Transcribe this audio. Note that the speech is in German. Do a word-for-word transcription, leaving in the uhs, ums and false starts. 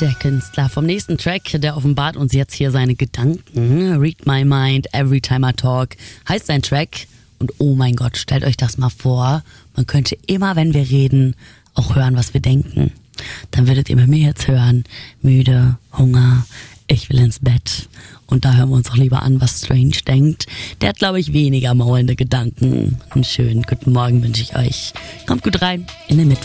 der Künstler vom nächsten Track, der offenbart uns jetzt hier seine Gedanken. Read My Mind, Every Time I Talk heißt sein Track. Und oh mein Gott, stellt euch das mal vor, man könnte immer, wenn wir reden, auch hören, was wir denken. Dann würdet ihr mit mir jetzt hören, müde, Hunger, ich will ins Bett. Und da hören wir uns auch lieber an, was Strange denkt. Der hat, glaube ich, weniger maulende Gedanken. Einen schönen guten Morgen wünsche ich euch. Kommt gut rein in den Mittwoch.